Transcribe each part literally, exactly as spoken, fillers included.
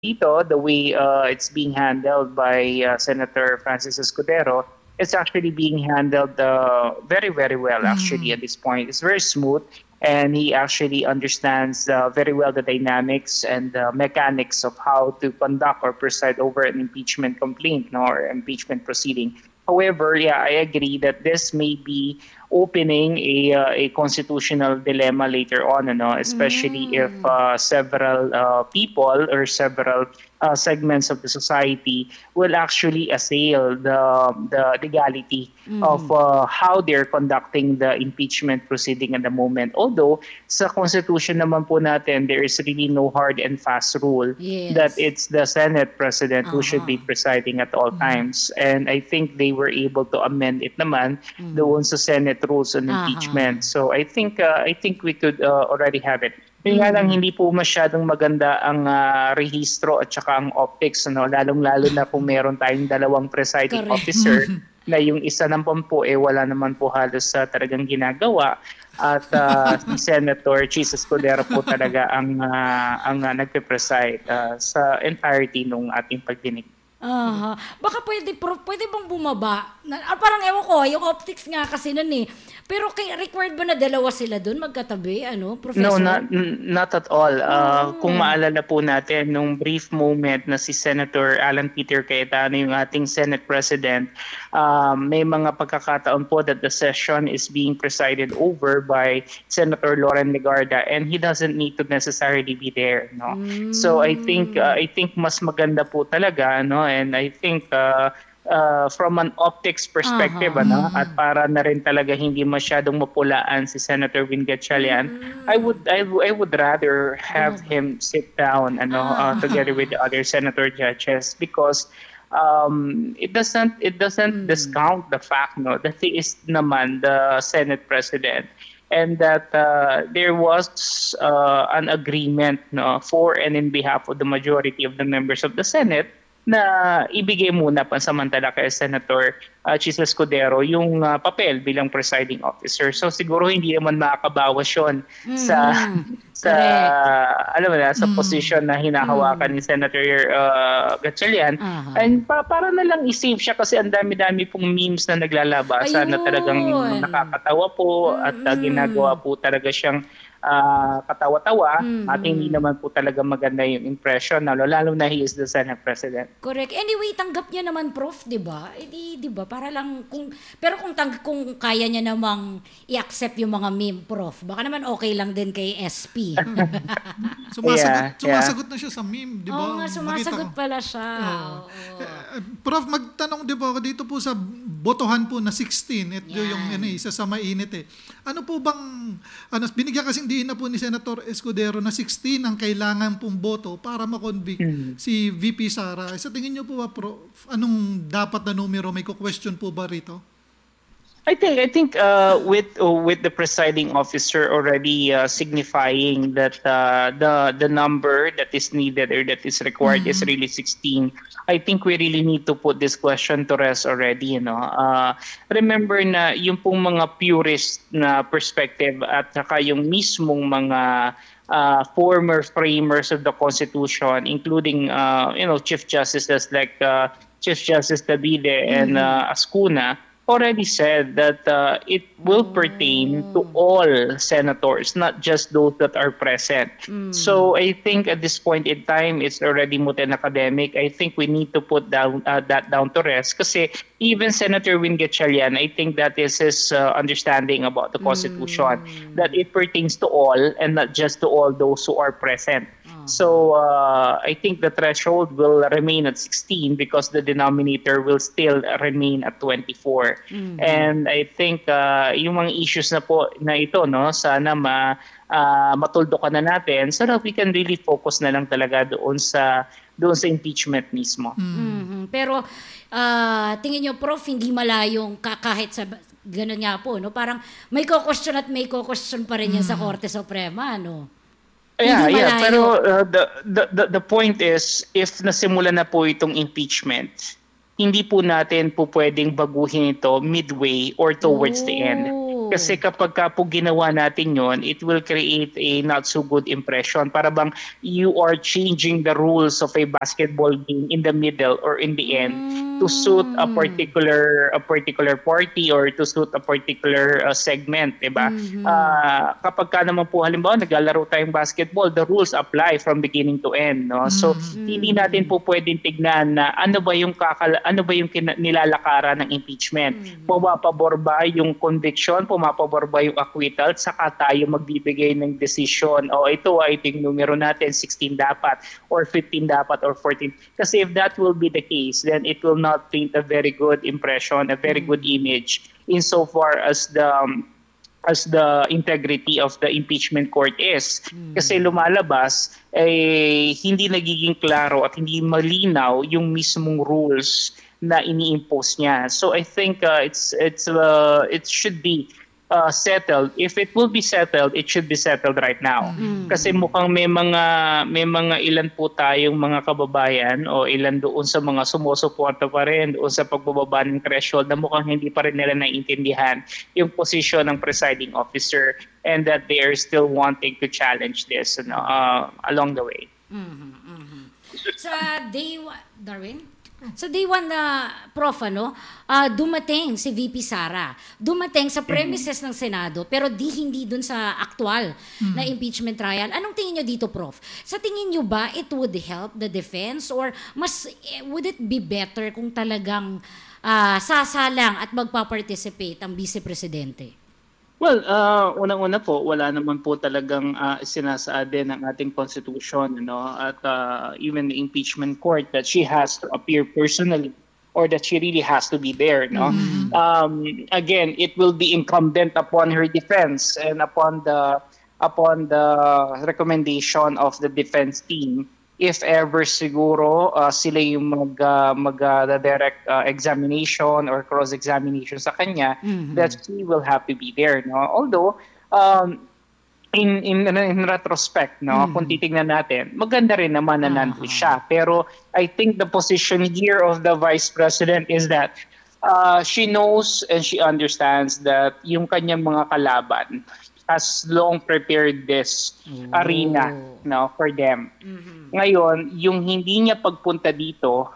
dito, the way uh, it's being handled by uh, Senator Francis Escudero, it's actually being handled uh, very, very well, actually, at this point. It's very smooth, and he actually understands uh, very well the dynamics and the mechanics of how to conduct or preside over an impeachment complaint, no, or impeachment proceeding. However, yeah, I agree that this may be opening a uh, a constitutional dilemma later on, you know, especially if uh, several uh, people or several uh, segments of the society will actually assail the the legality of uh, how they're conducting the impeachment proceeding at the moment. Although sa constitution naman po natin, there is really no hard and fast rule that Yes. it's the Senate President who should be Aha. presiding at all times. And I think they were able to amend it naman doon sa Senate rules on Aha. impeachment. So I think uh, I think we could uh, already have it. Yun nga lang, hindi po masyadong maganda ang ah, rehistro at saka ang optics, ano? Lalong-lalo na kung meron tayong dalawang presiding Correct. officer na yung isa naman po eh wala naman po halos sa talagang ginagawa at ah, si Senator Chis Escudero po talaga ang ah, ang uh, nagpe-preside ah, sa entirety ng ating pagdinig. Aha. Baka pwede, pro, pwede bang bumaba? Na, ah, parang ewan ko, yung optics nga kasi nun eh. Pero kay, required ba na dalawa sila doon magkatabi, ano, No, Professor? not n- not at all. Uh, Oh. Kung maalala po natin, nung brief moment na si Senator Alan Peter Cayetano, yung ating Senate President, um, may mga pagkakataon po that the session is being presided over by Senator Loren Legarda, and he doesn't need to necessarily be there. No, so I think uh, I think mas maganda po talaga, no, and I think. Uh, uh, from an optics perspective, Aha. ano, at para na rin talaga hindi masyadong mapulaan si Senator Win Gatchalian, I would I, w- I would rather have him sit down, ano, uh, together with the other senator judges, because um, it doesn't it doesn't discount the fact, no, that he is naman the Senate President, and that uh, there was uh, an agreement, no, for and in behalf of the majority of the members of the Senate na ibigay muna pansamantala kay Senator uh, Chis Escudero yung uh, papel bilang presiding officer. So siguro hindi naman makakabawas yun sa sa Correct. alam mo na, sa position na hinahawakan ni Senator uh, Gatchalian. Aha. And pa, para na lang i-save siya kasi ang dami-dami pong memes na naglalabasan na talagang Ayun. nakakatawa po at uh, ginagawa po talaga siyang ah, katawa-tawa at hindi naman po talaga maganda yung impression, lalo, lalo na he is the Senate President. Correct. Anyway, tanggap niya naman, Prof, 'di ba? Eh di, 'di ba? Para lang kung pero kung tang kung kaya niya namang i-accept yung mga meme, Prof, baka naman okay lang din kay S P. Sumasagot, Yeah, yeah. sumasagot na siya sa meme, di ba? Oo nga, Nakita sumasagot ko. pala siya. Oo. Oo. Eh, Prof, magtanong di ba ako dito po sa botohan po na sixteen, ito Yan. yung ano, eh, isa sa mainit eh. Ano po bang, ano, binigyan kasing diin na po ni Senator Escudero na sixteen ang kailangan pong boto para makonvict si V P Sara. Sa tingin niyo po ba, Prof, anong dapat na numero? May question po ba rito? I think I think uh, with uh, with the presiding officer already uh, signifying that uh, the the number that is needed or that is required is really sixteen. I think we really need to put this question to rest already. You know, uh, remember na yung pong mga purist na perspective at saka yung mismong mga uh, former framers of the Constitution, including uh, you know Chief Justices like uh, Chief Justice Davide and uh, Ascuna, already said that uh, it will pertain to all senators, not just those that are present. So I think at this point in time, it's already moot and academic. I think we need to put down uh, that down to rest. Kasi even Senator Win Gatchalian, I think that is his uh, understanding about the Constitution, that it pertains to all and not just to all those who are present. So uh, I think the threshold will remain at sixteen because the denominator will still remain at twenty-four. And I think uh, yung mga issues na po na ito, no, sana ma uh, matuldukan na natin so that we can really focus na lang talaga doon sa doon sa impeachment mismo. Mhm. Pero ah, tingin niyo, Prof, hindi malayong ka- kahit sa ganun nga po, no? Parang may ko-question at may ko-question pa rin yan sa Korte Suprema, no? Yeah, Hindi yeah. malayo. Pero uh, the, the the the point is, if nasimula na po itong impeachment, hindi po natin po pwedeng baguhin ito midway or towards the end. Oh. Kasi kapag ka po ginawa natin yon, it will create a not so good impression. Para bang you are changing the rules of a basketball game in the middle or in the end to suit a particular a particular party or to suit a particular uh, segment, 'di ba? Mm-hmm. Uh, kapag ka naman po halimbawa naglalaro tayong basketball, the rules apply from beginning to end, no? So Mm-hmm. hindi natin po pwedeng tignan na ano ba yung kakal ano ba yung kina- nilalakaran ng impeachment. Mm-hmm. Pumapabor ba yung conviction, pumapabor ba yung acquittal, saka tayo magbibigay ng decision. O ito, I think numero natin sixteen dapat or fifteen dapat or fourteen. Kasi if that will be the case, then it will not paint a very good impression, a very good image insofar as the um, as the integrity of the impeachment court is. Kasi lumalabas, eh, hindi nagiging klaro at hindi malinaw yung mismong rules na ini-impose niya. So I think uh, it's it's uh, it should be uh, settled. If it will be settled, it should be settled right now. Kasi mukhang may mga may mga ilan po tayong mga kababayan o ilan doon sa mga sumusuporta pa rin doon sa pagbababa ng threshold na mukhang hindi pa rin nila naiintindihan yung posisyon ng presiding officer and that they are still wanting to challenge this, you know, uh, along the way. Sa day one, Darwin? Sa day one na, Prof, ano, ah, dumating si V P Sara. Dumating sa premises ng Senado, pero di hindi dun sa aktual na impeachment trial. Anong tingin nyo dito, Prof? Sa tingin nyo ba, it would help the defense? Or mas, eh, would it be better kung talagang ah, sasalang at magpa-participate ang Vice Presidente? Well, uh, unang-una po, wala naman po talagang uh, sinasaad din ng ating constitution, you know, at uh, even the impeachment court that she has to appear personally or that she really has to be there, no? Mm-hmm. Um, again, it will be incumbent upon her defense and upon the upon the recommendation of the defense team if ever siguro uh, sila yung mag, uh, mag uh, the direct uh, examination or cross-examination sa kanya, mm-hmm. that she will have to be there. No? Although, um, in, in, in retrospect, no, mm-hmm. kung titignan natin, maganda rin naman na nandun siya. Pero I think the position here of the Vice President is that uh, she knows and she understands that yung kanyang mga kalaban has long prepared this oh. arena, no, for them. Mm-hmm. Ngayon, yung hindi niya pagpunta dito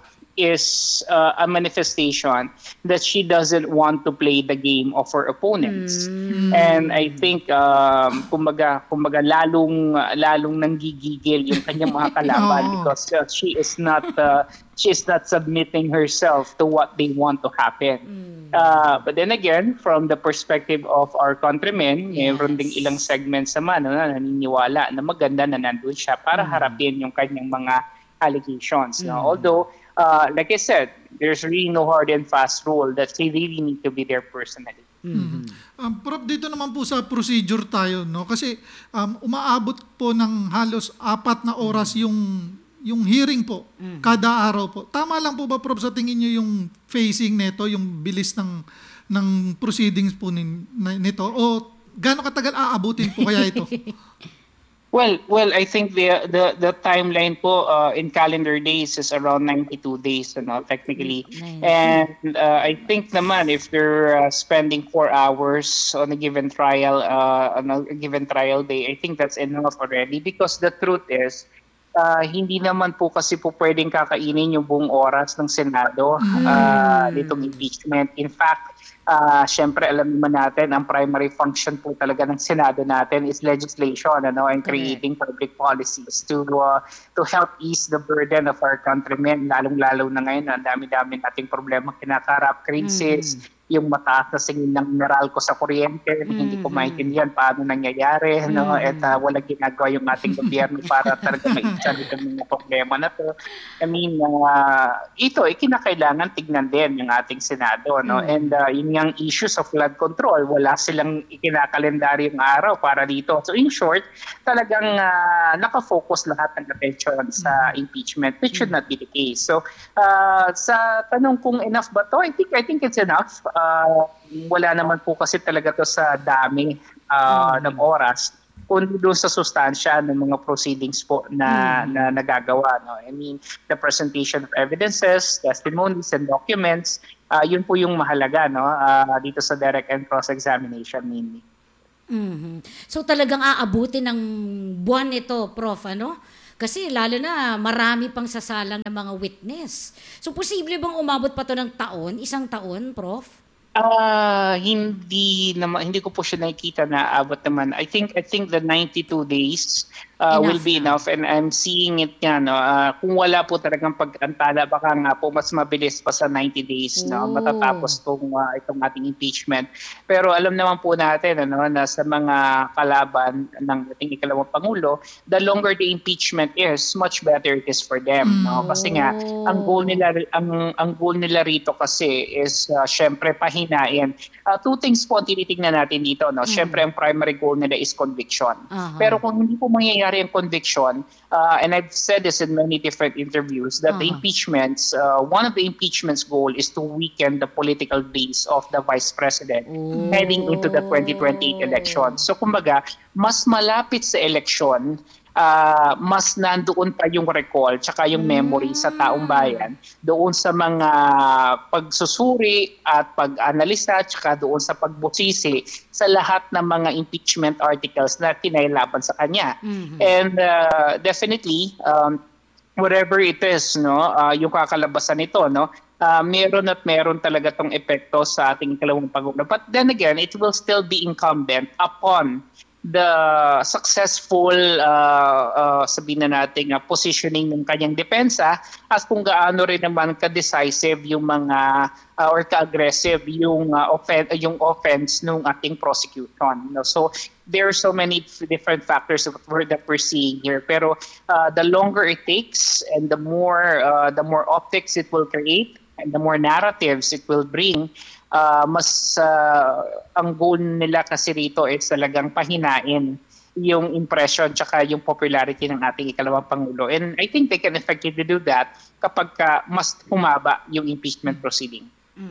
is uh, a manifestation that she doesn't want to play the game of her opponents. Mm. And I think um kumbaga kumbaga lalong lalong nanggigigil yung kanyang mga kalaban oh. because uh, she is not uh, she is not submitting herself to what they want to happen. Mm. Uh, but then again, from the perspective of our countrymen, yes. mayroon ding ilang segments naman na naniniwala na maganda na nandun siya para mm. harapin yung kanyang mga allegations. Mm. No? Although Uh, like I said, there's really no hard and fast rule that they really need to be there personally. Mm-hmm. Um, Prof, dito naman po sa procedure tayo, no? Kasi um, umaabot po ng halos apat na oras yung yung hearing po, mm-hmm. kada araw po. Tama lang po ba, Prof, sa tingin niyo yung phasing nito, yung bilis ng ng proceedings po nin, nito? O gaano katagal aabutin po kaya ito? Well, well, I think the the the timeline po uh, in calendar days is around ninety-two days, you know, technically. Nice. And uh, I think naman if they're uh, spending four hours on a given trial, uh, on a given trial day, I think that's enough already. Because the truth is, uh, hindi naman po kasi po pwedeng kakainin yung buong oras ng Senado uh, nitong impeachment. In fact, Uh, Siyempre, alam naman natin, ang primary function po talaga ng Senado natin is legislation, ano, and creating public policies to uh, to help ease the burden of our countrymen, lalong-lalo na ngayon, ang dami-dami nating problema kinakarap, crisis, mm. yung mataas na singil ng Meralco sa kuryente, mm-hmm. hindi ko maintindihan paano nangyayari, mm-hmm. no? At uh, walang ginagawa yung ating gobyerno para talaga maitsan itong mga problema na to. I mean, uh, ito, eh, kinakailangan tignan din yung ating Senado, no? Mm-hmm. And uh, yung yung issues of flood control, wala silang ikinakalendaryong araw para dito. So in short, talagang uh, nakafocus lahat ng attention sa impeachment, which should not be the case. So uh, sa tanong kung enough ba to, I think I think it's enough. Uh, wala naman po kasi talaga to sa dami uh, ng oras. kundi doon sa sustansya ng mga proceedings po na, Mm. na nagagawa. No? I mean, the presentation of evidences, testimonies, and documents, uh, yun po yung mahalaga no? uh, dito sa direct and cross-examination mainly. Mhm. So talagang aabutin ng buwan ito, Prof, ano? Kasi lalo na marami pang sasalang ng mga witness. So posible bang umabot pa to ng taon, isang taon, Prof? Ah, hindi naman hindi ko po siya nakikita na abot naman. I think I think the ninety-two days uh, will Enough be na. enough, and I'm seeing it nga no. ah, kung wala po talagang pag-antala, baka nga po mas mabilis pa sa ninety days no Oh. matatapos tong ah, itong ating impeachment. Pero alam naman po natin ano na sa mga kalaban ng ating ikalawang pangulo, the longer the impeachment is, much better it is for them no. Kasi nga ang goal nila ang ang goal nila rito kasi is uh, syempre pahinain. Uh, two things po ang tinitingnan natin dito no. Syempre ang primary goal nila is conviction. Aha. Pero kung hindi po mangyayari ang conviction, uh, and I've said this in many different interviews that the Aha. impeachments, uh, one of the impeachment's goal is to weaken the political base of the vice president Oh. heading into the twenty twenty-eight election. So kumbaga, mas malapit sa election, uh, mas nandoon pa yung recall tsaka yung memory sa taong bayan doon sa mga pagsusuri at pag-analisa tsaka doon sa pagbusisi sa lahat ng mga impeachment articles na tinailaban sa kanya. Mhm. And uh, definitely, um, whatever it is, no, uh, yung kakalabasan nito, no, uh, meron at meron talaga tong epekto sa ating ikalawang pangulo. But then again, it will still be incumbent upon the successful uh, uh, sabihin na natin uh, positioning ng kanyang depensa at kung gaano rin naman ka-decisive yung mga uh, or ka-aggressive yung uh, offen- yung offense ng ating prosecution. No? So there are so many different factors that we're, that we're seeing here. Pero uh, the longer it takes and the more uh, the more optics it will create and the more narratives it will bring, uh, mas uh, ang goal nila kasi rito is talagang pahinain yung impression tsaka yung popularity ng ating ikalawang pangulo. And I think they can effectively do that kapag ka mas humaba yung impeachment proceeding.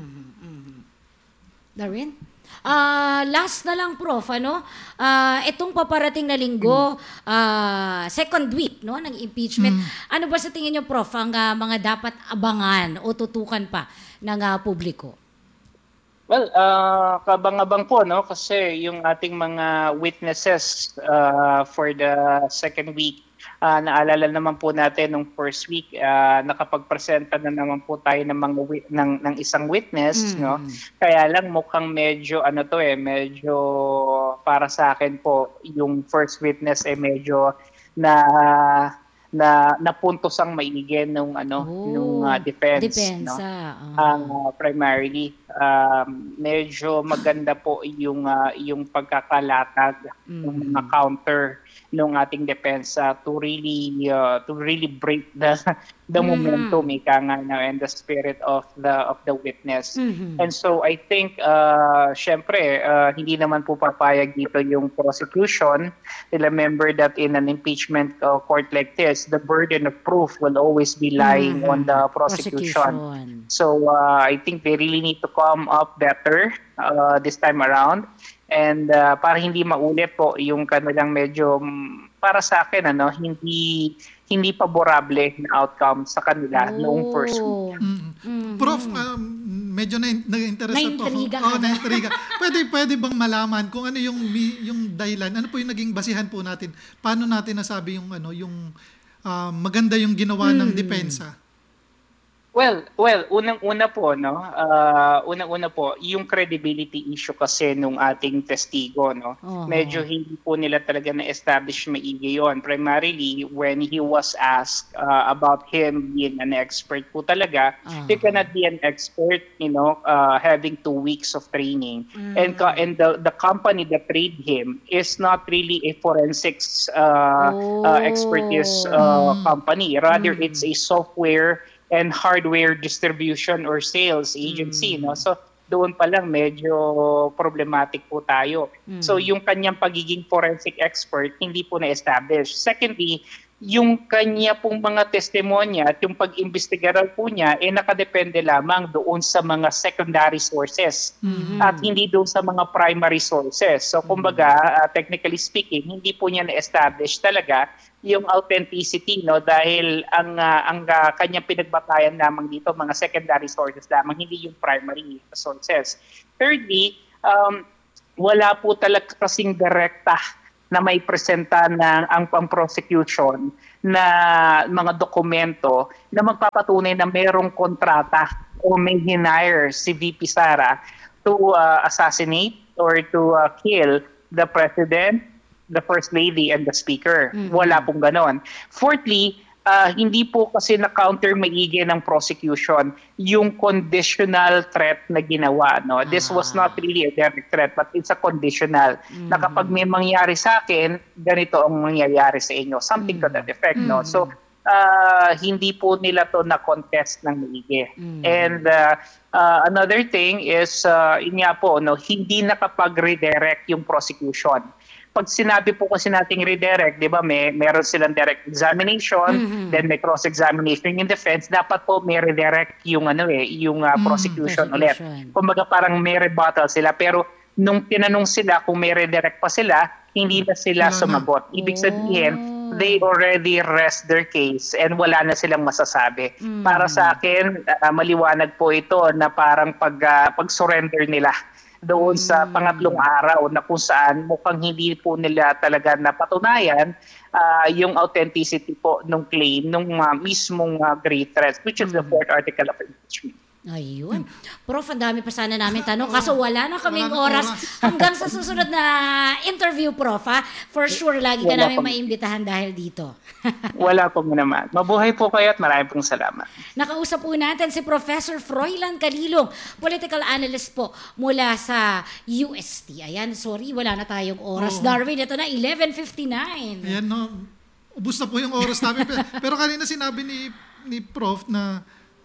Darwin? Ah, last na lang, Prof, ano? Ah, itong paparating na linggo, ah, second week, no, ng impeachment. Ano ba sa tingin niyo, Prof, ang ah, mga dapat abangan o tutukan pa ng ah, publiko? Well, uh, kabang-abang po, no? Kasi yung ating mga witnesses uh, for the second week, uh, naalala naman po natin nung first week, uh, nakapagpresenta na naman po tayo ng, mga wi- ng, ng isang witness, Mm. no? Kaya lang mukhang medyo, ano to eh, medyo para sa akin po, yung first witness eh medyo na na napuntos ang maigi nung ano Oh, nung uh, defense, no? depensa. ah. Ang uh, primarily um, medyo maganda po yung uh, yung pagkakalatag ng mga counter ng ating depensa to really uh, to really break the the Mhm. momentum ika nga na, and the spirit of the of the witness. Mhm. And so I think uh, syempre uh, hindi naman po papayag dito yung prosecution. Remember that in an impeachment uh, court like this, the burden of proof will always be lying Mhm. on the prosecution. Prosecution. So uh, I think they really need to come up better uh, this time around, and uh, para hindi maulit po yung kanilang medyo mm, para sa akin ano hindi hindi favorable na outcome sa kanila noong first week. Mm. Mhm. Prof, um, medyo na nag-interest ako. Naintriga ka Oh, na. naintriga. Pwede pwede bang malaman kung ano yung mi- yung dahilan? Ano po yung naging basihan po natin? Paano natin nasabi yung ano yung ah, maganda yung ginawa ng depensa? Well, well, unang-una po, no? Uh, unang-una po, yung credibility issue kasi nung ating testigo, no? Oo. Medyo hindi po nila talaga na-establish maigi yun. Primarily, when he was asked uh, about him being an expert po talaga, Ah. he cannot be an expert, you know, uh, having two weeks of training. And ka- and the, the company that trained him is not really a forensics uh, uh, expertise uh, company. Rather, it's a software and hardware distribution or sales agency, no? So doon pa lang medyo problematic po tayo. So yung kanyang pagiging forensic expert hindi po na-establish. Secondly, yung kanya pong mga testimonya at yung pag-imbestiga raw po niya, eh nakadepende lamang doon sa mga secondary sources at hindi doon sa mga primary sources. So kumbaga, uh, technically speaking, hindi po niya na-establish talaga yung authenticity, no, dahil ang uh, ang uh, kanyang pinagbatayan lamang dito mga secondary sources lamang, hindi yung primary sources. Thirdly, um, wala po talaga kasing direkta na may presenta ng ang pang-prosecution na mga dokumento na magpapatunay na mayroong kontrata o may hinire si V P Sara to uh, assassinate or to uh, kill the President, the First Lady, and the Speaker. Mm-hmm. Wala pong ganon. Fourthly, uh, hindi po kasi na-counter maigi ng prosecution yung conditional threat na ginawa. No? This was not really a direct threat, but it's a conditional. Mm-hmm. Na kapag may mangyari sa akin, ganito ang mangyayari sa inyo. Something mm-hmm. to that effect. No? So, uh, hindi po nila to na-contest ng maigi. Mm-hmm. And uh, uh, another thing is, uh, yun nga po, no, hindi nakapag-redirect yung prosecution. Pag sinabi po kasi nating redirect, di ba, may meron silang direct examination, mm-hmm. then may cross-examination yung defense, dapat po may redirect yung ano eh, yung uh, prosecution, mm, ulit. Kumbaga parang may rebuttal sila, pero nung tinanong sila kung may redirect pa sila, hindi na sila sumagot. Ibig sabihin, they already rest their case and wala na silang masasabi. Mm. Para sa akin, uh, maliwanag po ito na parang pag, uh, pag-surrender nila doon sa pangatlong araw na kung saan mukhang hindi po nila talaga napatunayan uh, yung authenticity po ng claim ng uh, mismong uh, great threat, which is the fourth article of impeachment. Ayun. Prof, ang dami pa sana namin tanong. Kaso wala na kaming Wala na oras. oras. Hanggang sa susunod na interview, Prof. Ha? For sure, lagi ka Wala namin pa- maimbitahan dahil dito. Wala po mo naman. Mabuhay po kayo at maraming pong salamat. Nakausap po natin si Professor Froilan Calilong, political analyst po mula sa U S T. Ayan, sorry, wala na tayong oras. Oo. Darwin, ito na, eleven fifty-nine. Ayan, no. Ubus na po yung oras namin. Pero- Pero kanina sinabi ni ni Prof na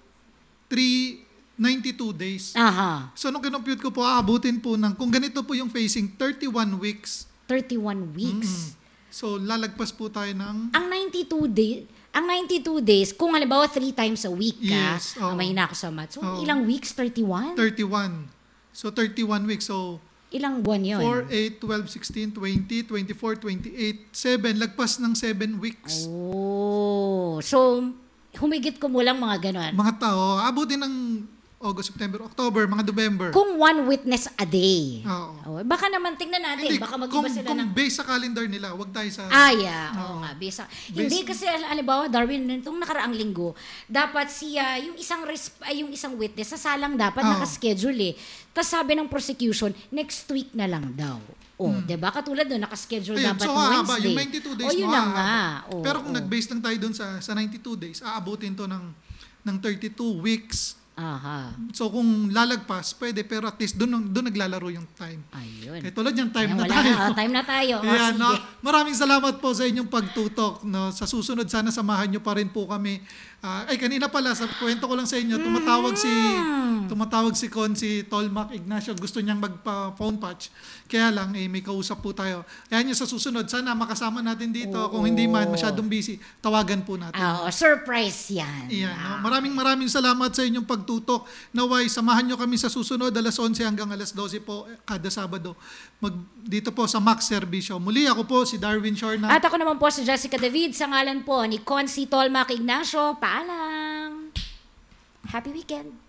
three ninety-two days. Aha, So, nung kinompute ko po, aabutin po ng, kung ganito po yung facing, thirty-one weeks. thirty-one weeks. So, lalagpas po tayo ng, Ang ninety-two days, ang ninety-two days, kung halimbawa three times a week ka, Yes, oo. ang mahina ako sa math. So, Oo. ilang weeks? thirty-one? thirty-one. So, thirty-one weeks. So, Ilang buwan yun? four, eight, twelve, sixteen, twenty, twenty-four, twenty-eight, seven. Lagpas ng seven weeks. Oh, so, humigit ko mo lang mga ganon. Mga tao, abutin ng August, September, October, mga November. Kung one witness a day. Oo. Oh, baka naman tingnan natin, Hindi, baka mag-iba kung, sila kung ng... based sa calendar nila, wag tayo sa... Ah, yeah. Oo nga, bisa. Hindi Base- kasi al- halimbawa Darwin nitong nakaraang linggo, dapat siya yung isang res- ay, yung isang witness sasalang dapat Oo. naka-schedule eh. Tapos sabi ng prosecution, next week na lang daw. Oh, 'di ba? Katulad doon naka-schedule Ayun, dapat so ng hahaba. Wednesday. Yung ninety-two days oh, yun mo, na hahaba. nga. Oh, Pero kung oh. nag-base lang tayo dun sa, sa ninety-two days, aabutin to ng, ng thirty-two weeks. Aha. So kung lalagpas, pwede, pero at least doon, doon naglalaro yung time. Ayun. Kaya tulad yan, time Ayan, na wala tayo. na. Oh, time na tayo. Oh, Ayan, sige. no? Maraming salamat po sa inyong pagtutok. No? Sa susunod, sana samahan nyo pa rin po kami. Ah, ay, kanina pala, sa kwento ko lang sa inyo, tumatawag si tumatawag si Con, si Tolmac Ignacio. Gusto niyang magpa-phone patch. Kaya lang, eh, may kausap po tayo. Kaya nyo sa susunod, sana makasama natin dito. Kung hindi man, masyadong busy, tawagan po natin. Ah, oh, surprise yan. Iyan, no? Maraming maraming salamat sa inyong pagtutok. Naway, samahan nyo kami sa susunod, alas eleven hanggang alas twelve po eh, kada Sabado. Mag, dito po sa Max Servicio. Muli ako po, si Darwin Shorna. At ako naman po si Jessica David sa ngalan po ni Consi Tolmac Ignacio. Paalam! Happy weekend!